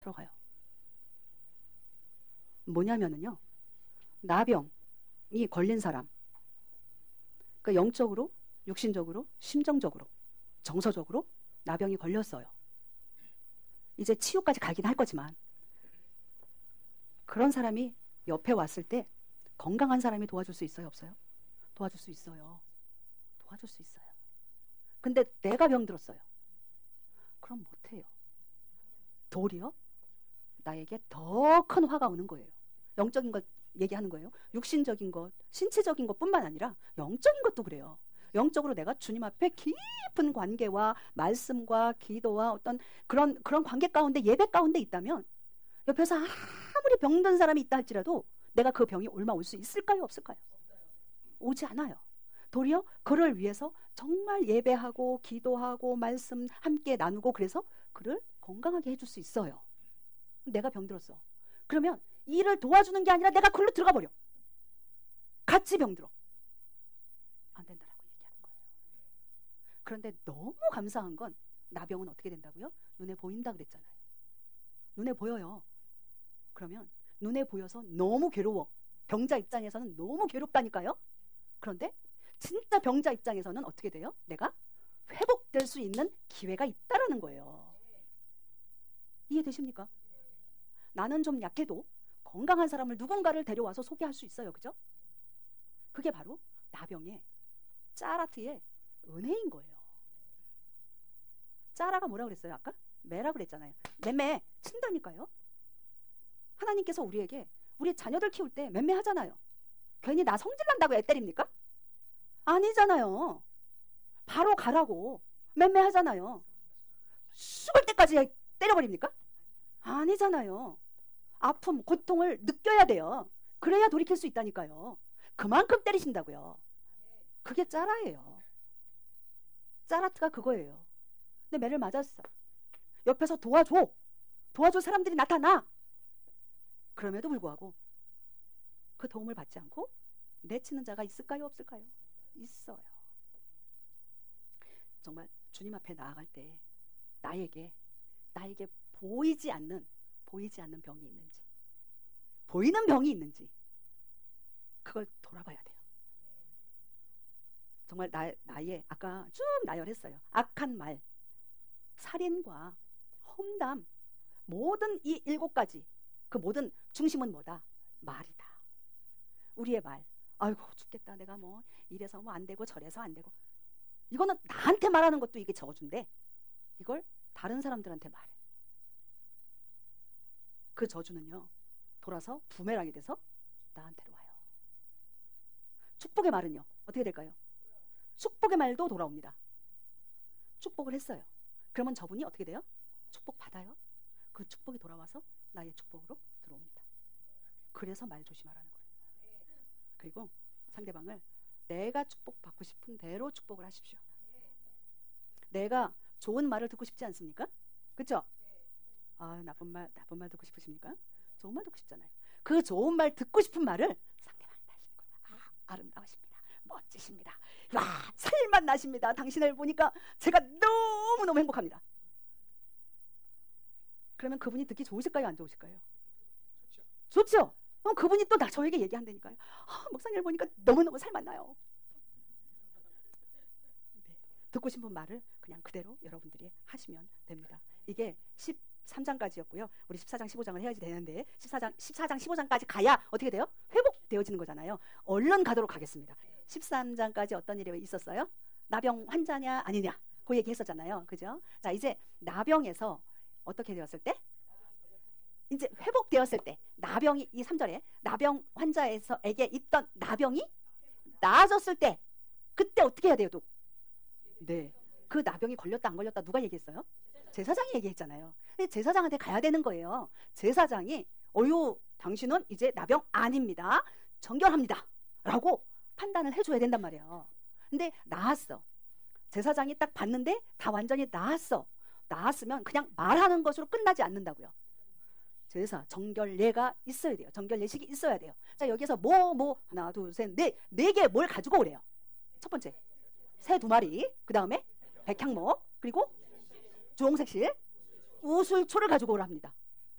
들어가요. 뭐냐면은요, 나병이 걸린 사람, 그 영적으로, 육신적으로, 심정적으로, 정서적으로 나병이 걸렸어요. 이제 치유까지 가긴 할 거지만, 그런 사람이 옆에 왔을 때 건강한 사람이 도와줄 수 있어요, 없어요? 도와줄 수 있어요. 도와줄 수 있어요. 근데 내가 병들었어요. 그럼 못해요. 도리어 나에게 더 큰 화가 오는 거예요. 영적인 것 얘기하는 거예요. 육신적인 것, 신체적인 것뿐만 아니라 영적인 것도 그래요. 영적으로 내가 주님 앞에 깊은 관계와 말씀과 기도와 어떤 그런 관계 가운데, 예배 가운데 있다면 옆에서 아무리 병든 사람이 있다 할지라도 내가 그 병이 옮아 올 수 있을까요, 없을까요? 오지 않아요. 도리어 그를 위해서 정말 예배하고 기도하고 말씀 함께 나누고, 그래서 그를 건강하게 해줄 수 있어요. 내가 병들었어. 그러면 이를 도와주는 게 아니라 내가 그걸로 들어가 버려. 같이 병들어. 안 된다라고 얘기하는 거예요. 그런데 너무 감사한 건, 나병은 어떻게 된다고요? 눈에 보인다 그랬잖아요. 눈에 보여요. 그러면 눈에 보여서 너무 괴로워. 병자 입장에서는 너무 괴롭다니까요. 그런데 진짜 병자 입장에서는 어떻게 돼요? 내가 회복될 수 있는 기회가 있다라는 거예요. 이해되십니까? 나는 좀 약해도 건강한 사람을, 누군가를 데려와서 소개할 수 있어요. 그죠? 그게 바로 나병의, 짜라트의 은혜인 거예요. 짜라가 뭐라 그랬어요? 아까? 매라 그랬잖아요. 맴매 친다니까요. 하나님께서 우리에게, 우리 자녀들 키울 때 맴매 하잖아요. 괜히 나 성질 난다고 애 때립니까? 아니잖아요. 바로 가라고 맴매 하잖아요. 죽을 때까지 때려버립니까? 아니잖아요. 아픔, 고통을 느껴야 돼요. 그래야 돌이킬 수 있다니까요. 그만큼 때리신다고요. 그게 짜라예요. 짜라트가 그거예요. 근데 매를 맞았어. 옆에서 도와줄 사람들이 나타나. 그럼에도 불구하고 그 도움을 받지 않고 내치는 자가 있을까요, 없을까요? 있어요. 정말 주님 앞에 나아갈 때 나에게 보이지 않는 병이 있는지, 보이는 병이 있는지, 그걸 돌아봐야 돼요. 정말 나의, 아까 쭉 나열했어요. 악한 말, 살인과 험담, 모든 이 7가지, 그 모든 중심은 뭐다? 말이다. 우리의 말. 아이고 죽겠다, 내가 뭐 이래서 뭐 안 되고 저래서 안 되고. 이거는 나한테 말하는 것도 이게 저주인데, 이걸 다른 사람들한테 말해. 그 저주는요, 돌아서 부메랑이 돼서 나한테로 와요. 축복의 말은요, 어떻게 될까요? 축복의 말도 돌아옵니다. 축복을 했어요. 그러면 저분이 어떻게 돼요? 축복 받아요. 그 축복이 돌아와서 나의 축복으로 들어옵니다. 그래서 말 조심하라는 거예요. 그리고 상대방을 내가 축복받고 싶은 대로 축복을 하십시오. 내가 좋은 말을 듣고 싶지 않습니까? 그렇죠? 아, 나쁜 말 듣고 싶으십니까? 좋은 말 듣고 싶잖아요. 그 좋은 말 듣고 싶은 말을 상대방한테 하시는 거예요. 아, 아름다우십니다. 멋지십니다. 와, 살맛 나십니다. 당신을 보니까 제가 너무너무 행복합니다. 그러면 그분이 듣기 좋으실까요, 안 좋으실까요? 좋죠? 그럼 그분이 또 저에게 얘기한다니까요. 아, 목사님을 보니까 너무너무 살맛 나요. 네, 듣고 싶은 말을 그냥 그대로 여러분들이 하시면 됩니다. 이게 13장까지였고요. 우리 14장, 15장을 해야지 되는데 14장, 15장까지 가야 어떻게 돼요? 회복되어지는 거잖아요. 얼른 가도록 하겠습니다. 13장까지 어떤 일이 있었어요? 나병 환자냐 아니냐, 그 얘기 했었잖아요. 그죠? 자, 이제 나병에서 어떻게 되었을 때? 이제 회복되었을 때, 나병이, 이 3절에 나병 환자에게 있던 나병이 나아졌을 때, 그때 어떻게 해야 돼요, 또? 네. 그 나병이 걸렸다 안 걸렸다 누가 얘기했어요? 제사장이 얘기했잖아요. 제사장한테 가야 되는 거예요. 제사장이 당신은 이제 나병 아닙니다, 정결합니다 라고 판단을 해줘야 된단 말이에요. 근데 나았어. 제사장이 딱 봤는데 다 완전히 나았으면 그냥 말하는 것으로 끝나지 않는다고요. 제사, 정결례가 있어야 돼요. 정결례식이 있어야 돼요. 자, 여기서 하나, 둘, 셋, 네 개 뭘 가지고 오래요? 첫 번째, 새 2마리, 그 다음에 백향목, 그리고 주홍색실, 우술초를 가지고 오라 합니다.